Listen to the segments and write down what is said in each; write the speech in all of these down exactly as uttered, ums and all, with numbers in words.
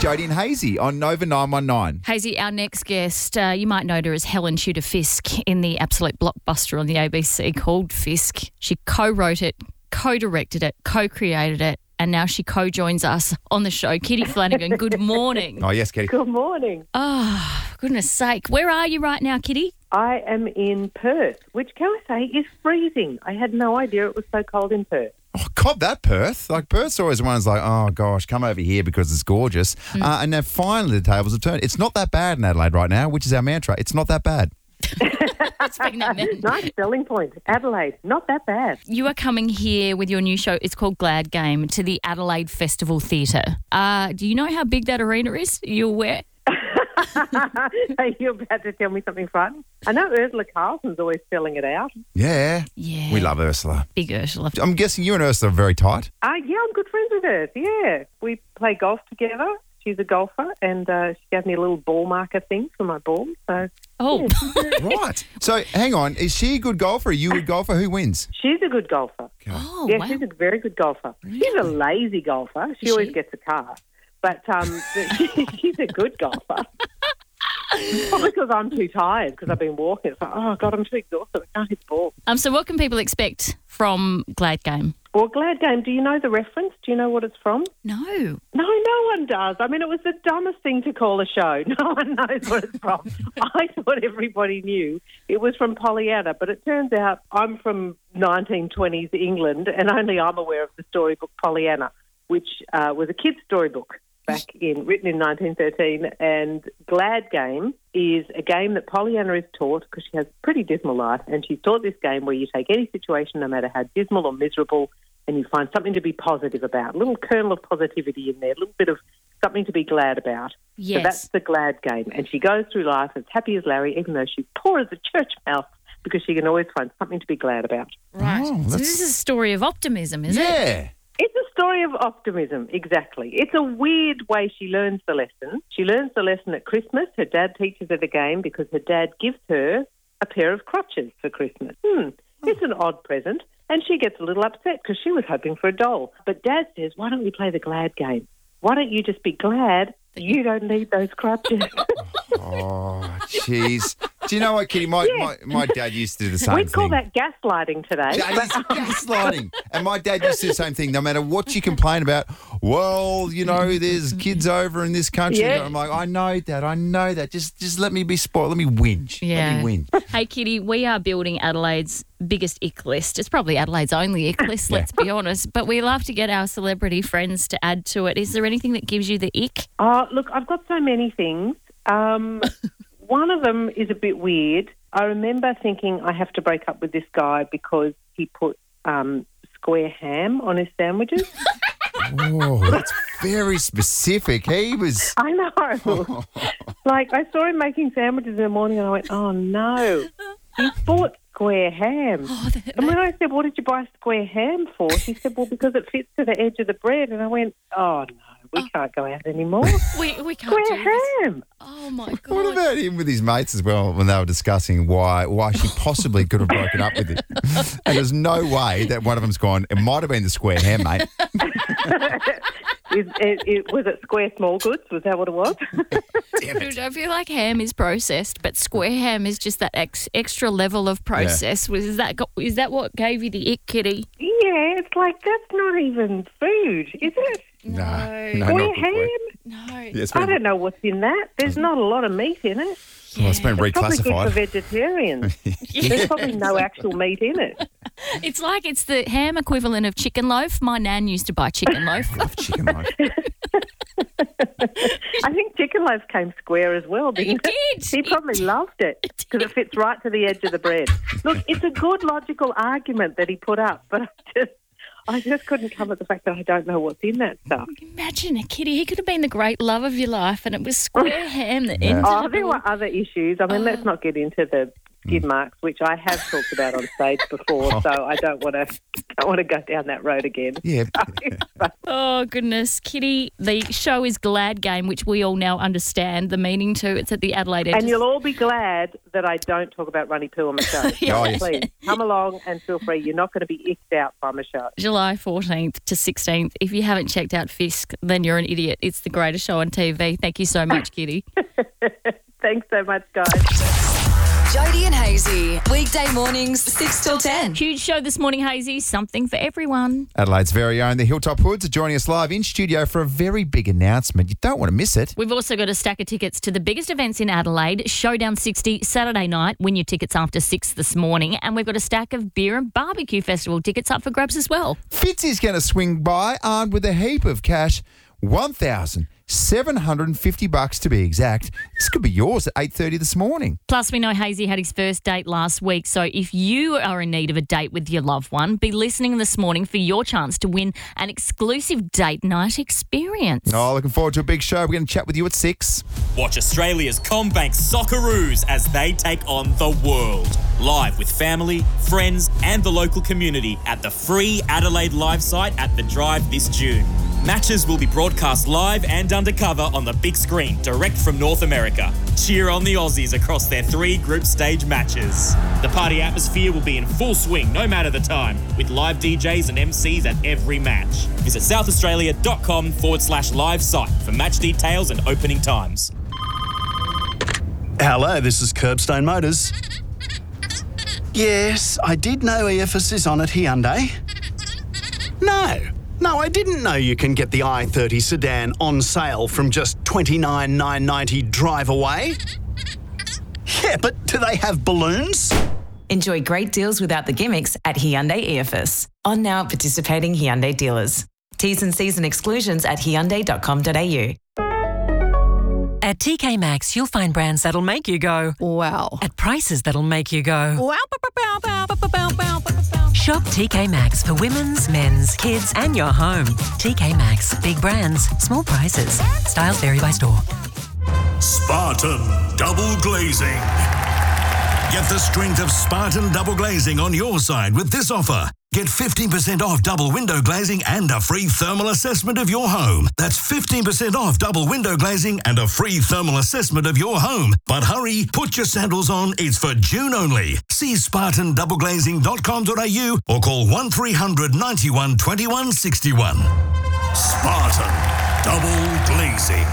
Jodie and Hazy on Nova nine one nine. Hazy, our next guest, uh, you might know her as Helen Tudor Fisk in the absolute blockbuster on the A B C called Fisk. She co-wrote it, co-directed it, co-created it, and now she co-joins us on the show. Kitty Flanagan, good morning. Oh, yes, Kitty. Good morning. Oh, goodness sake. Where are you right now, Kitty? I am in Perth, which, can I say, is freezing. I had no idea it was so cold in Perth. Oh, cop that, Perth. Like, Perth's always one's like, oh, gosh, come over here because it's gorgeous. Mm. Uh, and now finally the tables have turned. It's not that bad in Adelaide right now, which is our mantra. It's not that bad. That's been that man. Nice selling point. Adelaide, not that bad. You are coming here with your new show. It's called Glad Game to the Adelaide Festival Theatre. Uh, do you know how big that arena is? Are you aware? Are you about to tell me something fun? I know Ursula Carlson's always selling it out. Yeah. Yeah. We love Ursula. Big Ursula. I'm guessing you and Ursula are very tight. Uh, yeah, I'm good friends with her. Yeah. We play golf together. She's a golfer, and uh, she gave me a little ball marker thing for my ball. So, Oh, Right. So, hang on. Is she a good golfer? Are you a good golfer? Who wins? she's a good golfer. oh yeah, wow. she's a very good golfer. She's a lazy golfer. She Is always she? gets a car. But um, she, she's a good golfer. Probably because I'm too tired because I've been walking. It's like, oh, God, I'm too exhausted. I can't hit the ball. Um, so what can people expect from Glad Game? Well, Glad Game, do you know the reference? Do you know what it's from? No. No, no one does. I mean, it was the dumbest thing to call a show. No one knows what it's from. I thought everybody knew. It was from Pollyanna, but it turns out I'm from nineteen twenties England, and only I'm aware of the storybook Pollyanna, which uh, was a kid's storybook back in written in nineteen thirteen. And Glad Game is a game that Pollyanna is taught because she has a pretty dismal life, and she's taught this game where you take any situation, no matter how dismal or miserable, and you find something to be positive about, a little kernel of positivity in there, a little bit of something to be glad about. Yes. So that's the Glad Game. And she goes through life as happy as Larry, even though she's poor as a church mouse, because she can always find something to be glad about. Right. Oh, so that's- this is a story of optimism, is it? Yeah. It's a story of optimism, exactly. It's a weird way she learns the lesson. She learns the lesson at Christmas. Her dad teaches her the game because her dad gives her a pair of crutches for Christmas. Hmm, it's an odd present. And she gets a little upset because she was hoping for a doll. But Dad says, why don't we play the Glad Game? Why don't you just be glad that you don't need those crutches? Oh, jeez. Do you know what, Kitty? My, Yeah. my, my dad used to do the same We'd call thing. that gaslighting today. That is gaslighting. And my dad used to do the same thing. No matter what you complain about, well, you know, there's kids over in this country. Yeah. I'm like, I know that. I know that. Just just let me be spoiled. Let me whinge. Yeah. Let me whinge. Hey, Kitty, we are building Adelaide's biggest ick list. It's probably Adelaide's only ick list, Yeah. let's be honest. But we love to get our celebrity friends to add to it. Is there anything that gives you the ick? Oh, look, I've got so many things. Um, one of them is a bit weird. I remember thinking I have to break up with this guy because he put um, square ham on his sandwiches. Oh, that's very specific. He was... I know. Like, I saw him making sandwiches in the morning and I went, oh, no. He bought square ham. Oh, that, And when I said, what did you buy square ham for? He said, well, because it fits to the edge of the bread. And I went, oh, no, we can't go out anymore. we, we can't Square do this. ham. Oh, my God. What about him with his mates as well when they were discussing why why she possibly could have broken up with him? And there's no way that one of them's gone, it might have been the square ham, mate. Is, it, it, was it square small goods? Was that what it was? Damn it. I feel like ham is processed, but square ham is just that ex- extra level of process. Was Is that go- is that what gave you the ick, Kitty? Yeah, it's like, that's not even food, is it? No, No. no, Square not good ham? word. No. Yeah, it's I been, don't know what's in that. There's not a lot of meat in it. well, it's been It's probably good for reclassified. vegetarians. There's probably no actual meat in it. It's like it's the ham equivalent of chicken loaf. My nan used to buy chicken loaf. Love chicken loaf. I think chicken loaf came square as well, didn't It it? did. He probably It- loved it because it fits right to the edge of the bread. Look, it's a good logical argument that he put up, but I just, I just couldn't come at the fact that I don't know what's in that stuff. Imagine a Kitty. He could have been the great love of your life, and it was square ham that ended Oh, up there all- were other issues. I mean, let's not get into the skid marks, which I have talked about on stage before, so I don't want to don't want to go down that road again. Yeah. Oh, goodness. Kitty, the show is Glad Game, which we all now understand the meaning to. It's at the Adelaide Edge. And you'll all be glad that I don't talk about Runny Poo on my show. Yeah. Oh, yes. Please, come along and feel free. You're not going to be icked out by my show. July fourteenth to sixteenth. If you haven't checked out Fisk, then you're an idiot. It's the greatest show on T V. Thank you so much, Kitty. Thanks so much, guys. Jody and Hazy, weekday mornings, six till ten. Huge show this morning, Hazy. Something for everyone. Adelaide's very own, the Hilltop Hoods, are joining us live in studio for a very big announcement. You don't want to miss it. We've also got a stack of tickets to the biggest events in Adelaide, Showdown sixty, Saturday night. Win your tickets after six this morning. And we've got a stack of beer and barbecue festival tickets up for grabs as well. Fitzy's going to swing by armed with a heap of cash, one thousand seven hundred fifty bucks to be exact. This could be yours at eight thirty this morning. Plus, we know Hazy had his first date last week, so if you are in need of a date with your loved one, be listening this morning for your chance to win an exclusive date night experience. Oh, looking forward to a big show. We're going to chat with you at six. Watch Australia's CommBank Socceroos as they take on the world. Live with family, friends and the local community at the free Adelaide Live site at The Drive this June. Matches will be broadcast live and undercover on the big screen, direct from North America. Cheer on the Aussies across their three group stage matches. The party atmosphere will be in full swing no matter the time, with live D Js and M Cs at every match. Visit southaustralia.com forward slash live site for match details and opening times. Hello, this is Curbstone Motors. Yes, I did know E F S is on at Hyundai. No, no, I didn't know you can get the i thirty sedan on sale from just twenty-nine thousand nine hundred ninety dollars drive away. Yeah, but do they have balloons? Enjoy great deals without the gimmicks at Hyundai E F S. On now at participating Hyundai dealers. T's and C's and exclusions at hyundai dot com dot a u. At T K Maxx, you'll find brands that'll make you go, wow, at prices that'll make you go, wow. Shop T K Maxx for women's, men's, kids and your home. T K Maxx. Big brands, small prices. Styles vary by store. Spartan Double Glazing. Get the strength of Spartan Double Glazing on your side with this offer. Get fifteen percent off double window glazing and a free thermal assessment of your home. That's fifteen percent off double window glazing and a free thermal assessment of your home. But hurry, put your sandals on. It's for June only. See spartan double glazing dot com dot a u or call one three hundred ninety-one twenty-one sixty-one. Spartan Double Glazing.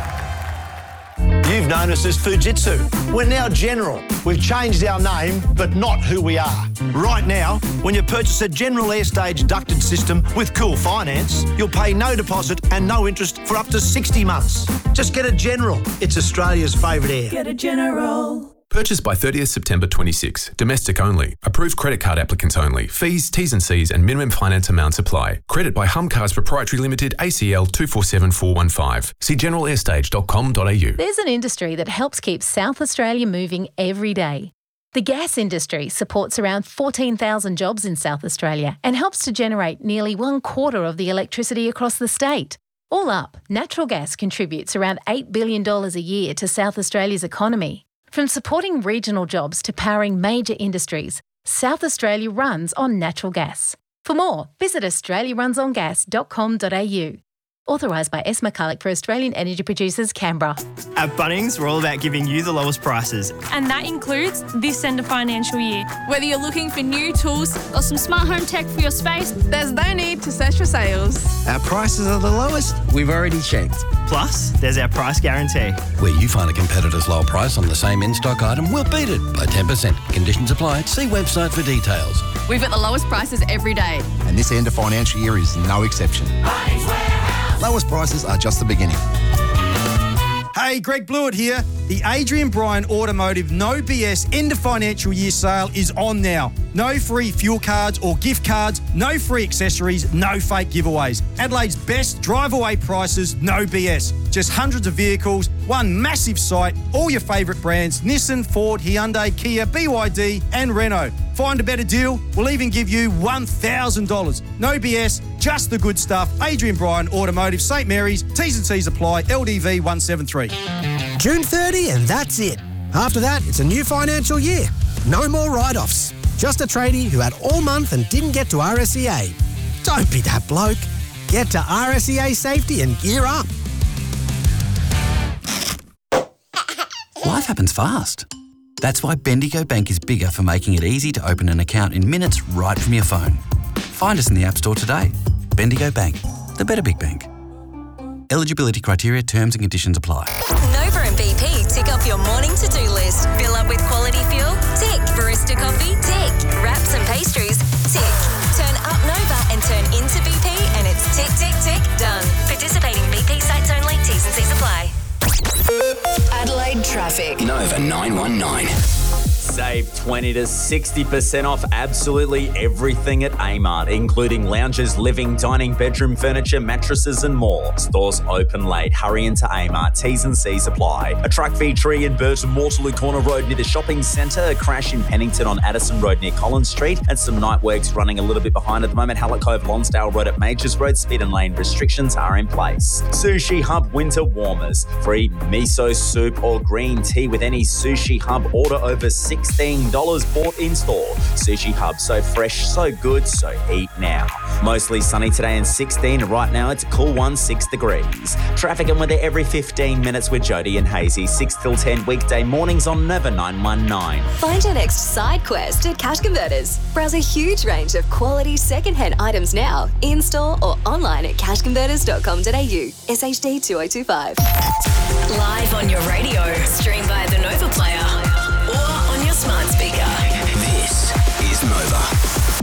You've known us as Fujitsu. We're now General. We've changed our name, but not who we are. Right now, when you purchase a General Airstage ducted system with Cool Finance, you'll pay no deposit and no interest for up to sixty months. Just get a General. It's Australia's favourite air. Get a General. Purchased by thirtieth September twenty-six. Domestic only. Approved credit card applicants only. Fees, T's and C's and minimum finance amounts apply. Credit by Humcars Proprietary Limited, A C L two four seven four one five. See general airstage dot com dot a u. There's an industry that helps keep South Australia moving every day. The gas industry supports around fourteen thousand jobs in South Australia and helps to generate nearly one quarter of the electricity across the state. All up, natural gas contributes around eight billion dollars a year to South Australia's economy. From supporting regional jobs to powering major industries, South Australia runs on natural gas. For more, visit australia runs on gas dot com dot a u. Authorised by S. McCulloch for Australian Energy Producers, Canberra. At Bunnings, we're all about giving you the lowest prices. And that includes this end of financial year. Whether you're looking for new tools or some smart home tech for your space, there's no need to search for sales. Our prices are the lowest we've already checked. Plus, there's our price guarantee. Where you find a competitor's low price on the same in-stock item, we'll beat it by ten percent. Conditions apply. See website for details. We've got the lowest prices every day. And this end of financial year is no exception. Lowest prices are just the beginning. Hey, Greg Blewett here. The Adrian Bryan Automotive No B S end of financial year sale is on now. No free fuel cards or gift cards, no free accessories, no fake giveaways. Adelaide's best drive-away prices, no B S. Just hundreds of vehicles, one massive site, all your favourite brands, Nissan, Ford, Hyundai, Kia, B Y D and Renault. Find a better deal, we'll even give you one thousand dollars. No B S, just the good stuff. Adrian Bryan Automotive, St Mary's, T's and C's apply, L D V one seven three. June thirtieth and that's it. After that, it's a new financial year. No more write-offs. Just a tradie who had all month and didn't get to R S E A. Don't be that bloke. Get to R S E A Safety and gear up. Life happens fast. That's why Bendigo Bank is bigger for making it easy to open an account in minutes right from your phone. Find us in the App Store today. Bendigo Bank, the better big bank. Eligibility criteria, terms and conditions apply. Nova and B P tick off your morning to-do list. Fill up with quality fuel? Tick. Barista coffee? Tick. Wraps and pastries? Tick. Turn up Nova and turn into B P and it's tick, tick, tick, done. Participating B P sites only. T's and C's apply. Adelaide traffic. Nova nine one nine. Save twenty to sixty percent off absolutely everything at Amart, including lounges, living, dining, bedroom furniture, mattresses and more. Stores open late. Hurry into Amart. T's and C's apply. A truck V tree in Burton Waterloo Corner Road near the shopping centre. A crash in Pennington on Addison Road near Collins Street. And some night works running a little bit behind at the moment. Hallett Cove, Lonsdale Road at Majors Road. Speed and lane restrictions are in place. Sushi Hub Winter Warmers. Free miso soup or green tea with any Sushi Hub order over sixteen dollars bought in store. Sushi Hub, so fresh, so good, so eat now. Mostly sunny today and sixteen. Right now it's a cool one, six degrees. Traffic and weather every fifteen minutes with Jody and Hazy. six till ten weekday mornings on Nova nine one nine. Find your next side quest at Cash Converters. Browse a huge range of quality second-hand items now, in-store or online at cash converters dot com dot a u. S H D two oh two five. Live on your radio. Stream via the Nova Player or on your smart speaker. This is Nova.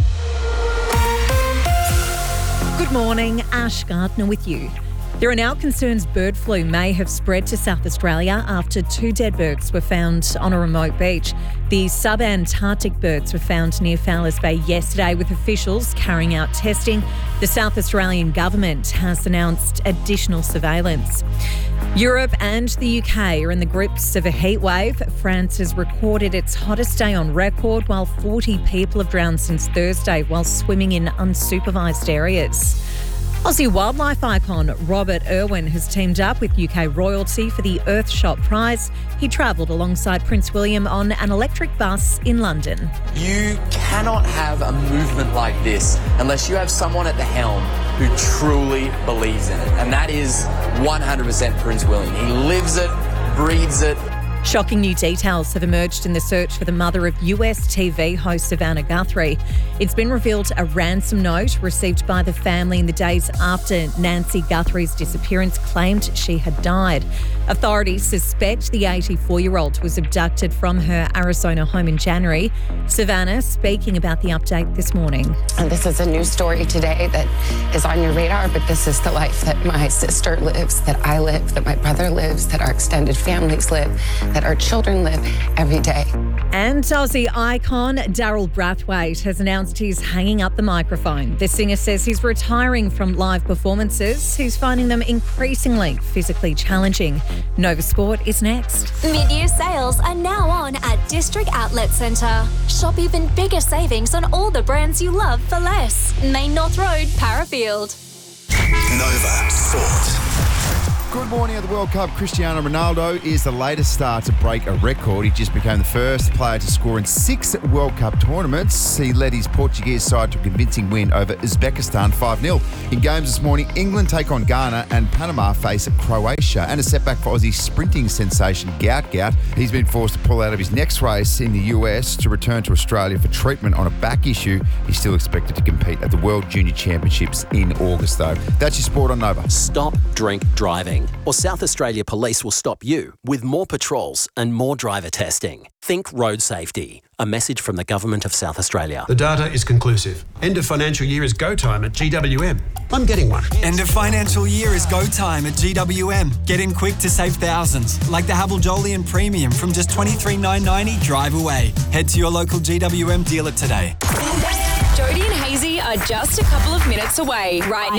Good morning, Ash Gardner with you. There are now concerns bird flu may have spread to South Australia after two dead birds were found on a remote beach. The sub-Antarctic birds were found near Fowlers Bay yesterday, with officials carrying out testing. The South Australian government has announced additional surveillance. Europe and the U K are in the grips of a heat wave. France has recorded its hottest day on record, while forty people have drowned since Thursday while swimming in unsupervised areas. Aussie wildlife icon Robert Irwin has teamed up with U K royalty for the Earthshot Prize. He travelled alongside Prince William on an electric bus in London. You cannot have a movement like this unless you have someone at the helm who truly believes in it. And that is one hundred percent Prince William. He lives it, breathes it. Shocking new details have emerged in the search for the mother of U S T V host Savannah Guthrie. It's been revealed a ransom note received by the family in the days after Nancy Guthrie's disappearance claimed she had died. Authorities suspect the eighty-four-year-old was abducted from her Arizona home in January. Savannah speaking about the update this morning. And this is a new story today that is on your radar, but this is the life that my sister lives, that I live, that my brother lives, that our extended families live, that our children live every day. And Aussie icon Daryl Brathwaite has announced he's hanging up the microphone. The singer says he's retiring from live performances. He's finding them increasingly physically challenging. Nova Sport is next. Mid-year sales are now on at District Outlet Centre. Shop even bigger savings on all the brands you love for less. Main North Road, Parafield. Nova Sport. Good morning at the World Cup. Cristiano Ronaldo is the latest star to break a record. He just became the first player to score in six World Cup tournaments. He led his Portuguese side to a convincing win over Uzbekistan five nil. In games this morning, England take on Ghana and Panama face Croatia. And a setback for Aussie sprinting sensation Gout Gout. He's been forced to pull out of his next race in the U S to return to Australia for treatment on a back issue. He's still expected to compete at the World Junior Championships in August, though. That's your sport on Nova. Stop drink driving, or South Australia Police will stop you with more patrols and more driver testing. Think road safety. A message from the Government of South Australia. The data is conclusive. End of financial year is go time at G W M. I'm getting one. End of financial year is go time at G W M. Get in quick to save thousands, like the Havel Jolian Premium from just twenty-three thousand nine hundred ninety dollars drive away. Head to your local G W M dealer today. Jody and Hazy are just a couple of minutes away right now.